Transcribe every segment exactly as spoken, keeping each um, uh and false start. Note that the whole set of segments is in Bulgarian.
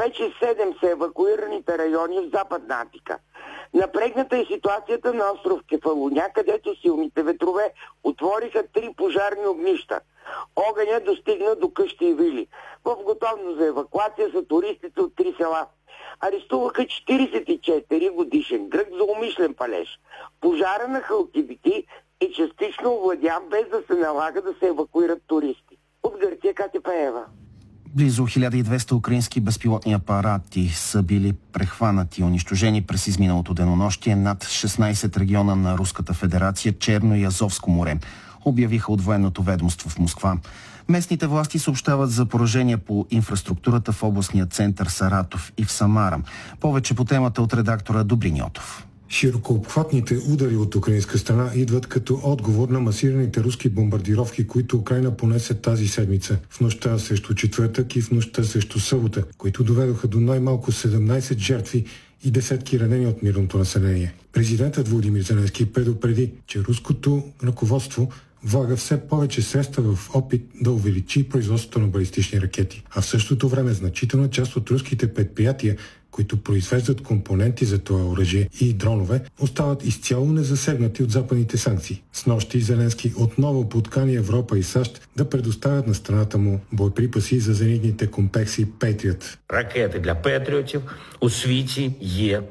Вече седем са евакуираните райони в Западна Атика. Напрегната е ситуацията на остров Кефалуня, където силните ветрове отвориха три пожарни огнища. Огъня достигна до къщи и вили. В готовност за евакуация са туристите от три села. Арестуваха четиридесет и четири годишен грък за умишлен палеж. Пожара на Халкидики е частично овладян, без да се налага да се евакуират туристи. От Гърция, Катя Пеева. Близо хиляда и двеста украински безпилотни апарати са били прехванати и унищожени през изминалото денонощие над шестнадесет региона на Руската федерация, Черно и Азовско море, обявиха от военното ведомство в Москва. Местните власти съобщават за поражения по инфраструктурата в областния център Саратов и в Самара. Повече по темата от редактора Добрин Йотов. Широкообхватните удари от украинска страна идват като отговор на масираните руски бомбардировки, които Украйна понесе тази седмица, в нощта срещу четвъртък и в нощта срещу събота, които доведоха до най-малко седемнадесет жертви и десетки ранени от мирното население. Президентът Володимир Зеленски предупреди, че руското ръководство влага все повече средства в опит да увеличи производството на балистични ракети. А в същото време значителна част от руските предприятия, които произвеждат компоненти за това оръжие и дронове, остават изцяло незасегнати от западните санкции. Снощи Зеленски отново подкани Европа и САЩ да предоставят на страната му боеприпаси за зенитните комплекси Patriot. Ракети для Петріотів у світі є.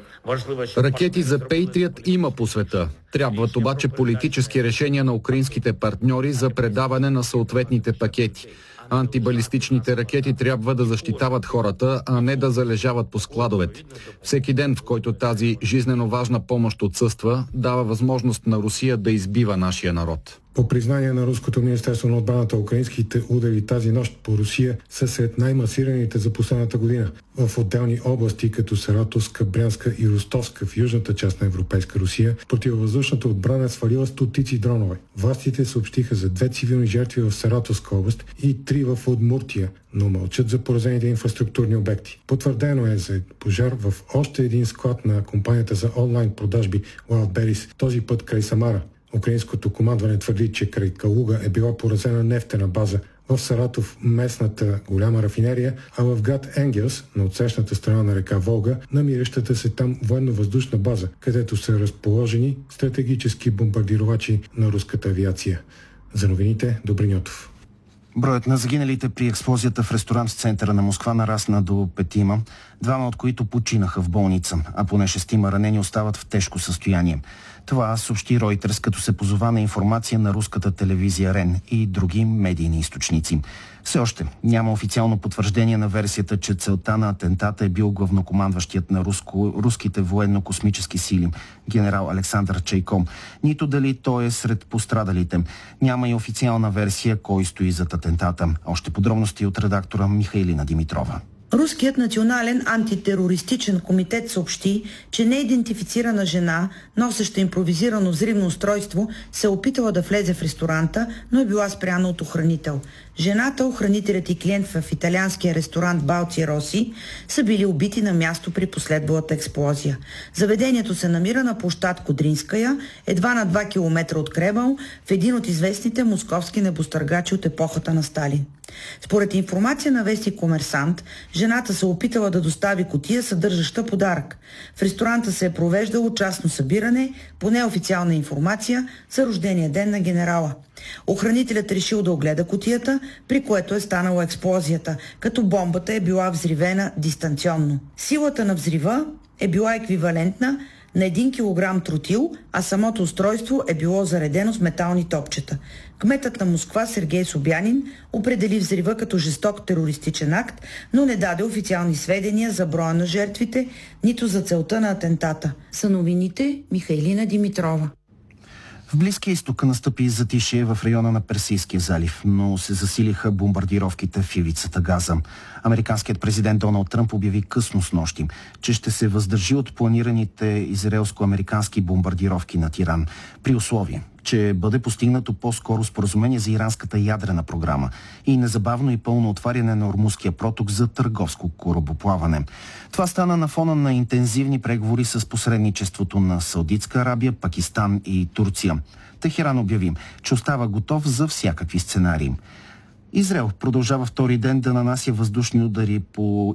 Ракети за Patriot има по света. Трябват обаче политически решения на украинските партньори за предаване на съответните пакети. Антибалистичните ракети трябва да защитават хората, а не да залежават по складовете. Всеки ден, в който тази жизнено важна помощ отсъства, дава възможност на Русия да избива нашия народ. По признание на Руското министерство на отбраната, украинските удари тази нощ по Русия са сред най-масираните за последната година. В отделни области, като Саратовска, Брянска и Ростовска в южната част на европейска Русия, противовъздушната отбрана е свалила стотици дронове. Властите съобщиха за две цивилни жертви в Саратовска област и три в Удмуртия, но мълчат за поразените инфраструктурни обекти. Потвърдено е за пожар в още един склад на компанията за онлайн продажби Wildberries, този път край Самара. Украинското командване твърди, че край Калуга е била поразена нефтена база, в Саратов местната голяма рафинерия, а в град Енгелс, на отсрещната страна на река Волга, намиращата се там военно-въздушна база, където са разположени стратегически бомбардировачи на руската авиация. За новините, Добрин Йотов. Броят на загиналите при експлозията в ресторант в центъра на Москва нарасна до петима, двама от които починаха в болница, а поне шестима ранени остават в тежко състояние. Това съобщи Reuters, като се позова на информация на руската телевизия РЕН и други медийни източници. Все още няма официално потвърждение на версията, че целта на атентата е бил главнокомандващият на руско, руските военно-космически сили, генерал Александър Чайко. Нито дали той е сред пострадалите. Няма и официална версия кой стои зад атентата. Още подробности от редактора Михайлина Димитрова. Руският национален антитерористичен комитет съобщи, че неидентифицирана жена, носеща импровизирано взривно устройство, се е опитала да влезе в ресторанта, но е била спряна от охранител. Жената, охранителят и клиент в италианския ресторант Балци Роси са били убити на място при последвалата експлозия. Заведението се намира на площад Кудринская, едва на два километра от Кремъл, в един от известните московски небостъргачи от епохата на Сталин. Според информация на вестник Комерсант, жената се опитала да достави кутия, съдържаща подарък. В ресторанта се е провеждало частно събиране, по неофициална информация, за рождения ден на генерала. Охранителят решил да огледа кутията, при което е станала експлозията, като бомбата е била взривена дистанционно. Силата на взрива е била еквивалентна на един килограм тротил, а самото устройство е било заредено с метални топчета. Кметът на Москва Сергей Собянин определи взрива като жесток терористичен акт, но не даде официални сведения за броя на жертвите, нито за целта на атентата. Са новините, Михайлина Димитрова. В Близкия изток настъпи затишие в района на Персийския залив, но се засилиха бомбардировките в ивицата Газа. Американският президент Доналд Тръмп обяви късно снощи, че ще се въздържи от планираните израелско-американски бомбардировки над Иран, при условие, че бъде постигнато по-скоро споразумение за иранската ядрена програма и незабавно и пълно отваряне на Ормузския проток за търговско корабоплаване. Това стана на фона на интензивни преговори с посредничеството на Саудитска Арабия, Пакистан и Турция. Техеран обяви, че остава готов за всякакви сценарии. Израел продължава втори ден да нанася въздушни удари по